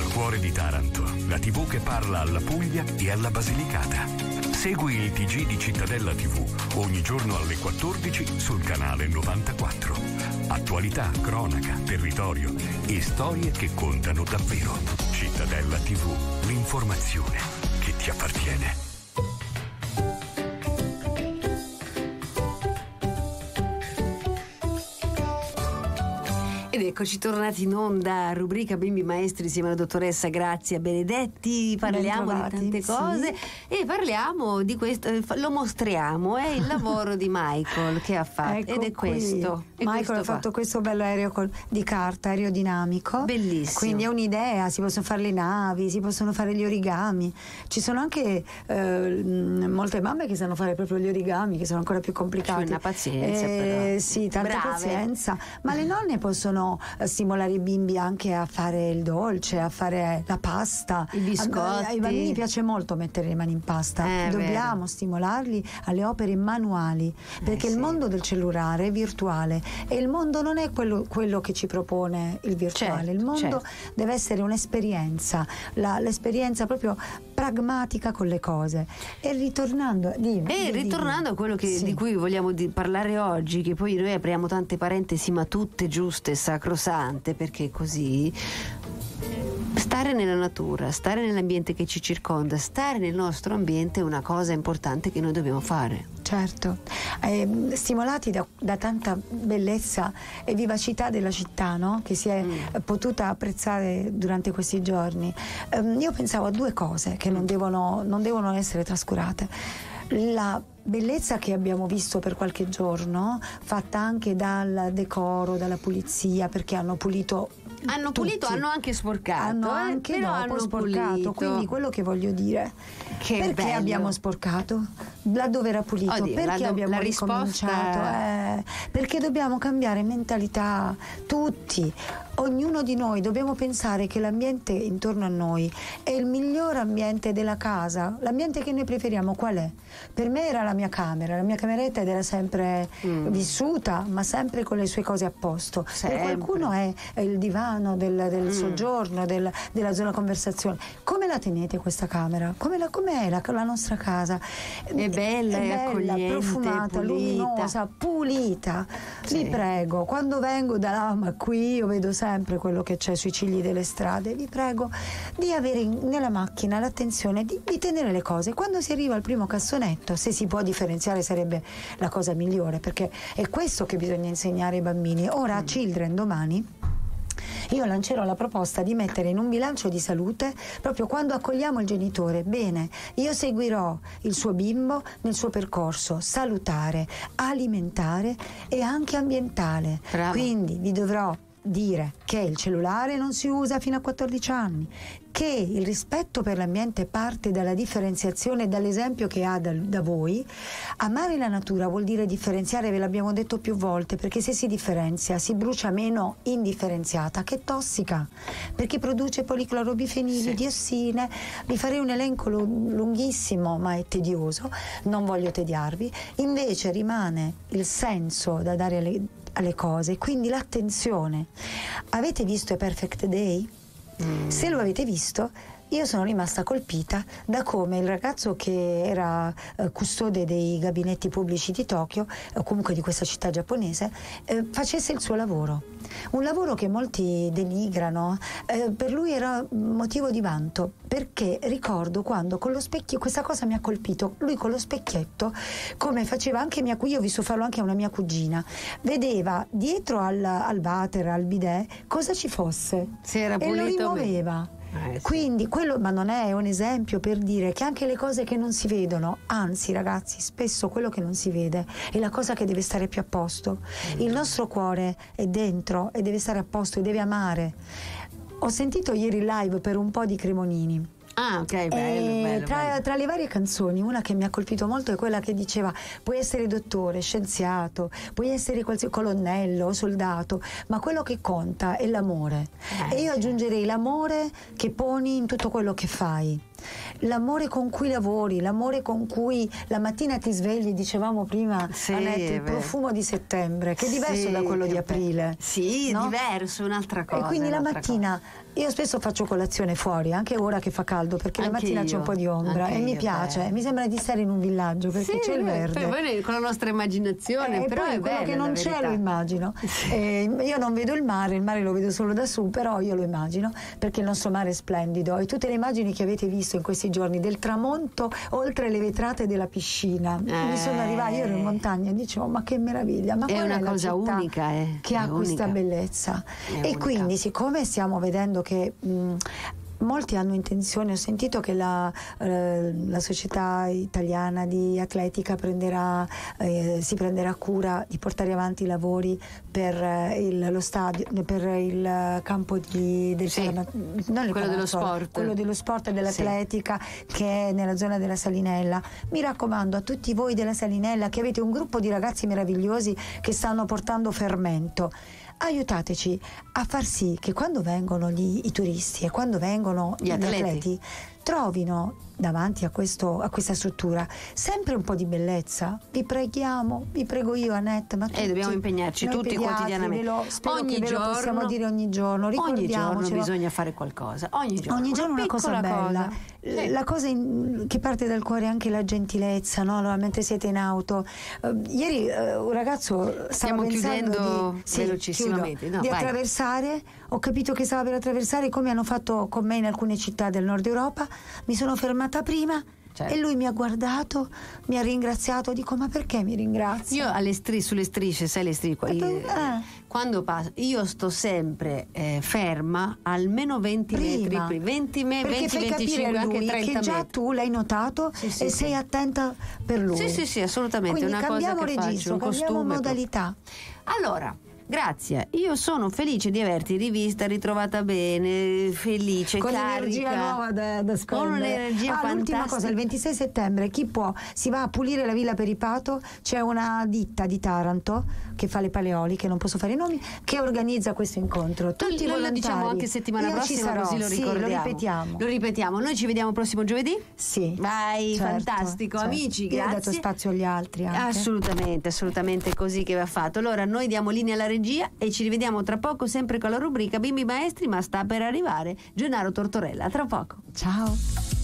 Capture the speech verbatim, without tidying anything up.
Cuore di Taranto, la tivù che parla alla Puglia e alla Basilicata. Segui il T G di Cittadella tivù ogni giorno alle quattordici sul canale novantaquattro. Attualità, cronaca, territorio e storie che contano davvero. Cittadella tivù, l'informazione che ti appartiene. Ed eccoci tornati in onda, rubrica Bimbi Maestri insieme alla dottoressa Grazia Benedetti. Parliamo di tante cose, sì. E parliamo di questo, lo mostriamo, è il lavoro di Michael che ha fatto, ecco, ed è qui. questo. È Michael questo ha fatto qua. questo bello aereo col, di carta, aerodinamico. Bellissimo. Quindi è un'idea, si possono fare le navi, si possono fare gli origami. Ci sono anche eh, molte mamme che sanno fare proprio gli origami, che sono ancora più complicati. C'è una pazienza, eh, però. Sì, tanta Brave. pazienza. Ma le nonne possono stimolare i bimbi anche a fare il dolce, a fare la pasta, i biscotti. A, ai bambini piace molto mettere le mani in pasta. Eh, Dobbiamo vero. stimolarli alle opere manuali, perché eh, il sì. mondo del cellulare è virtuale e il mondo non è quello, quello che ci propone il virtuale. Certo, il mondo certo. deve essere un'esperienza, la, l'esperienza proprio pragmatica con le cose. E ritornando, dimmi, E dimmi, ritornando dimmi. a quello che, Sì. di cui vogliamo di parlare oggi, che poi noi apriamo tante parentesi ma tutte giuste e sacrosante, perché così stare nella natura, stare nell'ambiente che ci circonda, stare nel nostro ambiente è una cosa importante che noi dobbiamo fare. Certo, eh, stimolati da, da tanta bellezza e vivacità della città, no? Che si è mm. potuta apprezzare durante questi giorni. Eh, io pensavo a due cose che non devono, non devono essere trascurate. La bellezza che abbiamo visto per qualche giorno, fatta anche dal decoro, dalla pulizia, perché hanno pulito Hanno tutti. pulito, hanno anche sporcato. Hanno eh, anche però dopo hanno sporcato. pulito. Quindi quello che voglio dire, Che perché bello. abbiamo sporcato? Laddove era pulito? Oddio, perché la, abbiamo la ricominciato? risposta... Eh, perché dobbiamo cambiare mentalità, tutti. Ognuno di noi dobbiamo pensare che l'ambiente intorno a noi è il miglior ambiente della casa. L'ambiente che noi preferiamo qual è? Per me era la mia camera, la mia cameretta, ed era sempre mm. vissuta, ma sempre con le sue cose a posto. Sempre. Per qualcuno è, è il divano del, del mm. soggiorno, del, della zona conversazione. Come la tenete questa camera? Come la, com'è la, la nostra casa? È bella, è, è bella, accogliente, profumata, pulita. luminosa, pulita. Sì. Vi prego, quando vengo da là, ma qui io vedo sempre quello che c'è sui cigli delle strade, vi prego di avere in, nella macchina l'attenzione di, di tenere le cose. Quando si arriva al primo cassonetto, se si può differenziare sarebbe la cosa migliore, perché è questo che bisogna insegnare ai bambini. Ora, mm. Children, domani io lancerò la proposta di mettere in un bilancio di salute, proprio quando accogliamo il genitore, bene, io seguirò il suo bimbo nel suo percorso salutare, alimentare e anche ambientale. Brava. Quindi vi dovrò dire che il cellulare non si usa fino a quattordici anni, che il rispetto per l'ambiente parte dalla differenziazione, dall'esempio che ha da, da voi. Amare la natura vuol dire differenziare, ve l'abbiamo detto più volte, perché se si differenzia si brucia meno indifferenziata, che è tossica, perché produce policlorobifenili, sì. diossine. Vi farei un elenco lunghissimo, ma è tedioso, non voglio tediarvi. Invece rimane il senso da dare alle alle cose, quindi l'attenzione. Avete visto A Perfect Day? Mm. Se lo avete visto, io sono rimasta colpita da come il ragazzo che era eh, custode dei gabinetti pubblici di Tokyo, o comunque di questa città giapponese, eh, facesse il suo lavoro. Un lavoro che molti denigrano, eh, per lui era motivo di vanto, perché ricordo quando con lo specchio, questa cosa mi ha colpito, lui con lo specchietto, come faceva anche mia cugina, io ho visto farlo anche a una mia cugina, vedeva dietro al, al water, al bidet, cosa ci fosse, si era e lo rimuoveva. Eh, sì. Quindi quello, ma non è un esempio per dire che anche le cose che non si vedono, anzi ragazzi, spesso quello che non si vede è la cosa che deve stare più a posto. Mm. Il nostro cuore è dentro e deve stare a posto e deve amare. Ho sentito ieri live per un po' di Cremonini. Ah, ok, bello, bello, tra, bello. tra le varie canzoni, una che mi ha colpito molto è quella che diceva: puoi essere dottore, scienziato, puoi essere qualsiasi colonnello o soldato, ma quello che conta è l'amore. Eh, e io aggiungerei l'amore che poni in tutto quello che fai. l'amore con cui lavori, l'amore con cui la mattina ti svegli, dicevamo prima, Sì, Annette, il è vero. profumo di settembre, che è diverso Sì, da quello di che aprile. Sì, no? è diverso, è un'altra cosa. E quindi la un'altra mattina io spesso faccio colazione fuori, anche ora che fa caldo, perché la Anche mattina c'è io, un po' di ombra anche e mi io, piace, bello. mi sembra di stare in un villaggio perché Sì, c'è il verde. poi noi con la nostra immaginazione, Eh, però poi è quello bello, che non la c'è verità. lo immagino. Eh, io non vedo il mare, il mare lo vedo solo da su, però io lo immagino perché il nostro mare è splendido e tutte le immagini che avete visto in questi giorni del tramonto oltre le vetrate della piscina. Quindi sono arrivata, io ero in montagna e dicevo ma che meraviglia, ma È qual una è la cosa città unica, eh, che è ha questa unica. bellezza. È E unica. quindi siccome stiamo vedendo che mh, molti hanno intenzione, ho sentito che la, eh, la società italiana di atletica prenderà, eh, si prenderà cura di portare avanti i lavori per eh, il, lo stadio, per il campo di, del Sì, palama- non il quello dello palazzo, sport. quello dello sport e dell'atletica che è nella zona della Salinella. Mi raccomando a tutti voi della Salinella che avete un gruppo di ragazzi meravigliosi che stanno portando fermento, aiutateci a far sì che quando vengono gli, i turisti e quando vengono Gli gli atleti. atleti trovino davanti a, questo, a questa struttura sempre un po' di bellezza. Vi preghiamo, vi prego io, Annette, ma tutti, dobbiamo impegnarci noi tutti pediatri, quotidianamente. ve lo, spero Ogni che ve lo giorno- possiamo dire ogni giorno, Ogni giorno ricordiamocelo. bisogna fare qualcosa, ogni giorno. Ogni giorno una cosa piccola bella. Sì. La cosa in- che parte dal cuore è anche la gentilezza, no? Allora, mentre siete in auto. Eh, ieri eh, un ragazzo stava Stiamo pensando chiudendo di, sì, velocissimamente, chiudo, no, di vai. attraversare. Ho capito che stava per attraversare come hanno fatto con me in alcune città del nord Europa. Mi sono fermata prima. Certo. E lui mi ha guardato, mi ha ringraziato, dico ma perché mi ringrazia? Io alle stri- sulle strisce, sai le strisce, Eh, tu- io- eh. quando passo, io sto sempre eh, ferma almeno venti metri, Prima. prima. venti, me- Perché venti fai capire venticinque, a anche lui trenta che già metri. tu l'hai notato Sì, sì, e sì. sei attenta per lui. Sì, sì, sì, assolutamente. Quindi è una cambiamo cosa che registro, faccio, un cambiamo costume modalità. proprio. Allora, grazie, io sono felice di averti rivista, ritrovata bene, felice, Con carica. l'energia nuova da, da spendere. Con un'energia ah, l'ultima fantastica. cosa, il ventisei settembre chi può si va a pulire la Villa Peripato, c'è una ditta di Taranto che fa le paleoli, che non posso fare i nomi, che organizza questo incontro. Tutti i Noi lo volontari. diciamo anche settimana Io ci prossima, sarò, così lo sì, ricordiamo. lo ripetiamo. Lo ripetiamo. Noi ci vediamo prossimo giovedì? Sì. Vai, certo, fantastico, certo. amici, Io ho grazie. dato spazio agli altri anche. Assolutamente, assolutamente così che va fatto. Allora noi diamo linea alla regia e ci rivediamo tra poco sempre con la rubrica Bimbi Maestri, ma sta per arrivare Gennaro Tortorella. Tra poco. Ciao.